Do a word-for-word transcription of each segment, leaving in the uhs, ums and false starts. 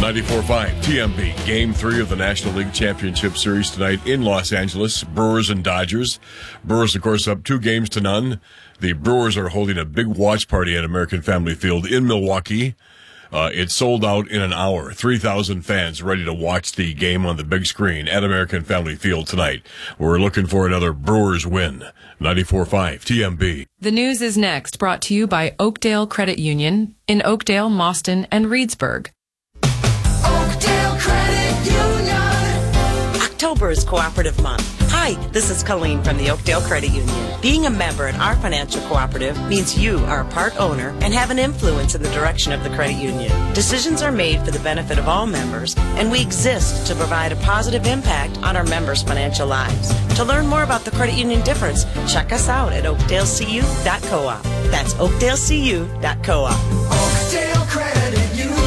ninety-four point five T M B. Game three of the National League Championship Series tonight in Los Angeles. Brewers and Dodgers. Brewers, of course, up two games to none. The Brewers are holding a big watch party at American Family Field in Milwaukee. Uh, it's sold out in an hour. three thousand fans ready to watch the game on the big screen at American Family Field tonight. We're looking for another Brewers win. ninety-four point five T M B. The news is next, brought to you by Oakdale Credit Union in Oakdale, Mauston, and Reedsburg. Oakdale Credit Union. October is Cooperative Month. Hi, this is Colleen from the Oakdale Credit Union. Being a member in our financial cooperative means you are a part owner and have an influence in the direction of the credit union. Decisions are made for the benefit of all members, and we exist to provide a positive impact on our members' financial lives. To learn more about the credit union difference, check us out at oakdale c u dot coop. That's oakdale c u dot coop. Oakdale Credit Union.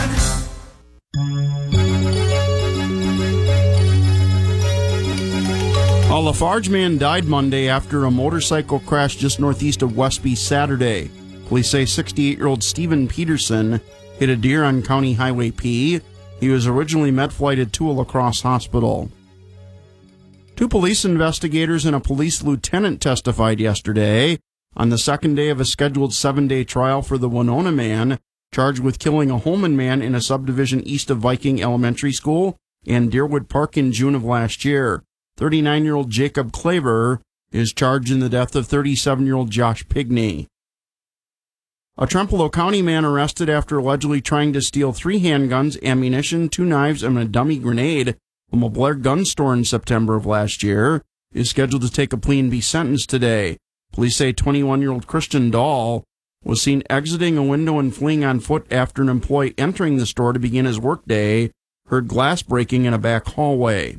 A Lafarge man died Monday after a motorcycle crash just northeast of Westby Saturday. Police say sixty-eight-year-old Stephen Peterson hit a deer on County Highway P. He was originally med-flighted to a La Crosse hospital. Two police investigators and a police lieutenant testified yesterday on the second day of a scheduled seven-day trial for the Winona man charged with killing a Holman man in a subdivision east of Viking Elementary School and Deerwood Park in June of last year. thirty-nine-year-old Jacob Claver is charged in the death of thirty-seven-year-old Josh Pigney. A Trempealeau County man arrested after allegedly trying to steal three handguns, ammunition, two knives, and a dummy grenade from a Blair gun store in September of last year is scheduled to take a plea and be sentenced today. Police say twenty-one-year-old Christian Dahl was seen exiting a window and fleeing on foot after an employee entering the store to begin his workday heard glass breaking in a back hallway.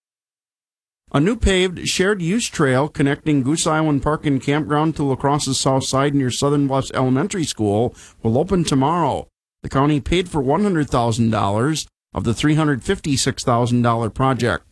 A new paved shared-use trail connecting Goose Island Park and Campground to La Crosse's south side near Southern Bluffs Elementary School will open tomorrow. The county paid for one hundred thousand dollars of the three hundred fifty-six thousand dollars project.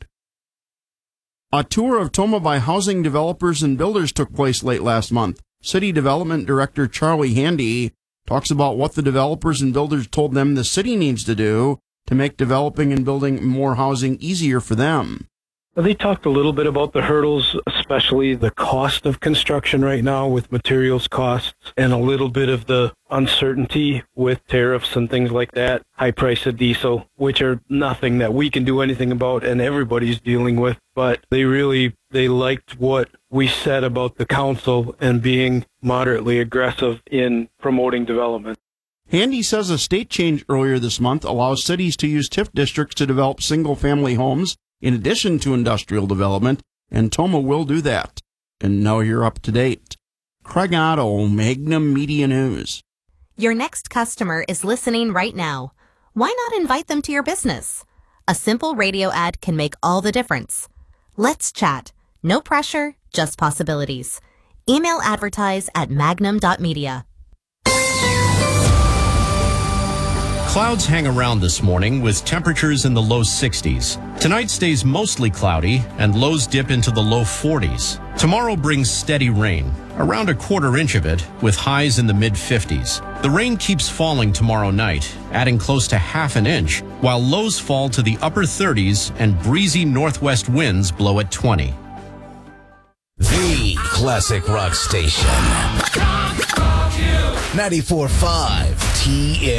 A tour of Tomah by housing developers and builders took place late last month. City Development Director Charlie Handy talks about what the developers and builders told them the city needs to do to make developing and building more housing easier for them. They talked a little bit about the hurdles, especially the cost of construction right now with materials costs and a little bit of the uncertainty with tariffs and things like that, high price of diesel, which are nothing that we can do anything about and everybody's dealing with. But they really, they liked what we said about the council and being moderately aggressive in promoting development. Handy says a state change earlier this month allows cities to use T I F districts to develop single-family homes in addition to industrial development, and Tomah will do that. And now you're up to date. Craig Otto, Magnum Media News. Your next customer is listening right now. Why not invite them to your business? A simple radio ad can make all the difference. Let's chat. No pressure, just possibilities. Email advertise at magnum dot media. Clouds hang around this morning with temperatures in the low sixties. Tonight stays mostly cloudy and lows dip into the low forties. Tomorrow brings steady rain, around a quarter inch of it, with highs in the mid fifties. The rain keeps falling tomorrow night, adding close to half an inch, while lows fall to the upper thirties and breezy northwest winds blow at twenty. The classic rock station. ninety-four point five T M.